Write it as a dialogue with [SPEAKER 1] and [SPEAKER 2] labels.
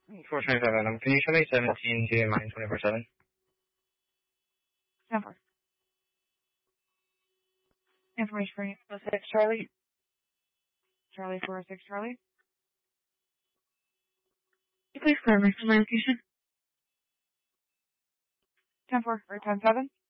[SPEAKER 1] 427. Can you show me 17 to mine 24/7?
[SPEAKER 2] 10-4. Information for you. 6 Charlie. Charlie 406 Charlie. Please clarify my location. 10-4 or 10-7.